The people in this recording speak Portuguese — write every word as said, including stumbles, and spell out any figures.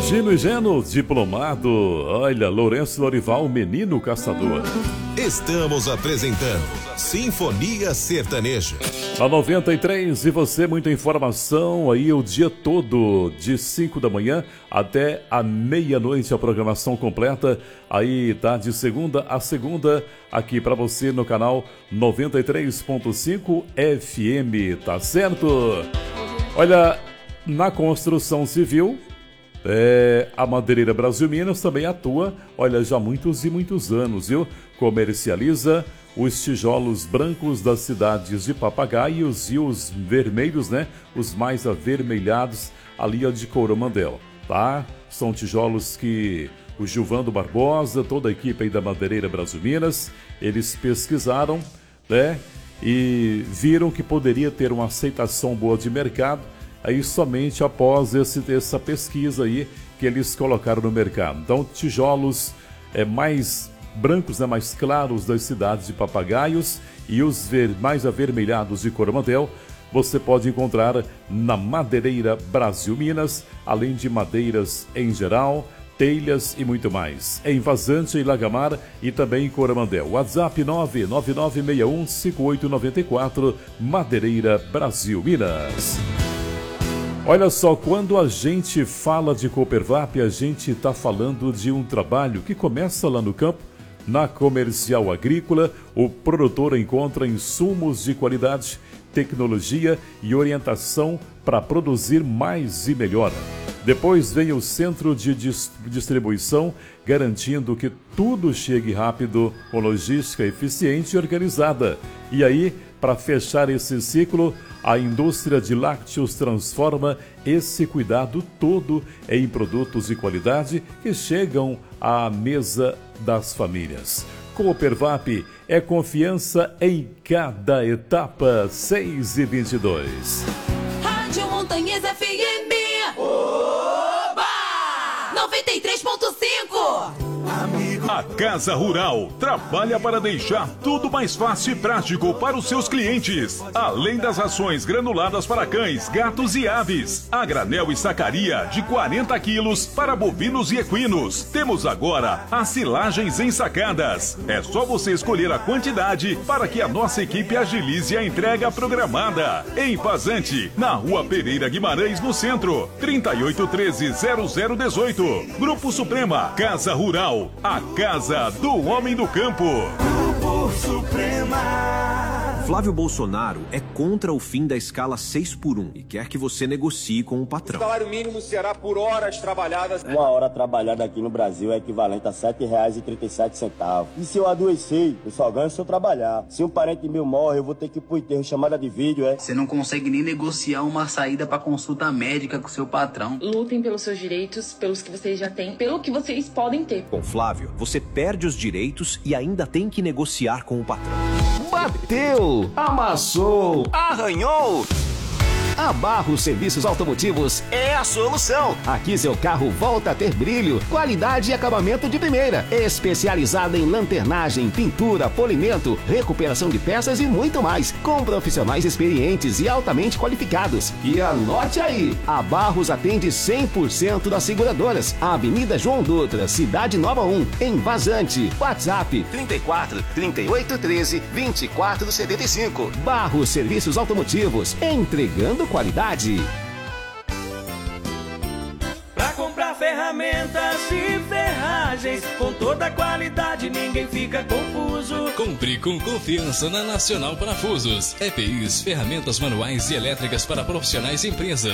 Gino e Geno, diplomado. Olha, Lourenço Lorival, menino caçador. Estamos apresentando Sinfonia Sertaneja. A noventa e três, e você, muita informação aí o dia todo, de cinco da manhã até a meia-noite, a programação completa. Aí tá de segunda a segunda, aqui pra você no canal noventa e três ponto cinco F M, tá certo? Olha, na construção civil, É, a Madeireira Brasil Minas também atua, olha, já há muitos e muitos anos, viu? Comercializa os tijolos brancos das cidades de Papagaios e os vermelhos, né? Os mais avermelhados ali ó, de Coromandel, tá? São tijolos que o Gilvando Barbosa, toda a equipe aí da Madeireira Brasil Minas, eles pesquisaram, né? E viram que poderia ter uma aceitação boa de mercado. Aí somente após esse, essa pesquisa aí que eles colocaram no mercado. Então, tijolos é, mais brancos, né, mais claros das cidades de Papagaios e os ver, mais avermelhados de Coromandel, você pode encontrar na Madeireira Brasil Minas, além de madeiras em geral, telhas e muito mais. Em Vazante, em Lagamar e também em Coromandel. WhatsApp nove nove nove seis um cinco oito nove quatro, Madeireira Brasil Minas. Olha só, quando a gente fala de Coopervap, a gente está falando de um trabalho que começa lá no campo, na comercial agrícola. O produtor encontra insumos de qualidade, tecnologia e orientação para produzir mais e melhor. Depois vem o centro de distribuição, garantindo que tudo chegue rápido, com logística eficiente e organizada. E aí, para fechar esse ciclo, a indústria de lácteos transforma esse cuidado todo em produtos de qualidade que chegam à mesa das famílias. Coopervap é confiança em cada etapa. seis e vinte e dois. Rádio Montanhês F M. Oba! noventa e três ponto cinco. A Casa Rural trabalha para deixar tudo mais fácil e prático para os seus clientes. Além das rações granuladas para cães, gatos e aves, a granel e sacaria de quarenta quilos para bovinos e equinos. Temos agora as silagens ensacadas. É só você escolher a quantidade para que a nossa equipe agilize a entrega programada. Em Vazante, na Rua Pereira Guimarães, no centro, trinta e oito treze zero zero dezoito. Grupo Suprema, Casa Rural, a Casa do Homem do Campo. Grupo Suprema. Flávio Bolsonaro é contra o fim da escala seis por um e quer que você negocie com o patrão. O salário mínimo será por horas trabalhadas. Uma hora trabalhada aqui no Brasil é equivalente a sete reais e trinta e sete centavos. E se eu adoecer, eu só ganho se eu trabalhar. Se um parente meu morre, eu vou ter que ir pro enterro, chamada de vídeo, é? Você não consegue nem negociar uma saída pra consulta médica com seu patrão. Lutem pelos seus direitos, pelos que vocês já têm, pelo que vocês podem ter. Com Flávio, você perde os direitos e ainda tem que negociar com o patrão. Bateu, amassou, arranhou. A Barros Serviços Automotivos é a solução. Aqui seu carro volta a ter brilho, qualidade e acabamento de primeira. Especializada em lanternagem, pintura, polimento, recuperação de peças e muito mais. Com profissionais experientes e altamente qualificados. E anote aí, a Barros atende cem por cento das seguradoras. Avenida João Dutra, Cidade Nova um, em Vazante. WhatsApp trinta e quatro, trinta e oito, treze, vinte e quatro, setenta e cinco. Barros Serviços Automotivos, entregando qualidade. Pra comprar ferramentas e ferragens com toda a qualidade, ninguém fica confuso. Compre com confiança na Nacional Parafusos. E P Is, ferramentas manuais e elétricas para profissionais e empresas.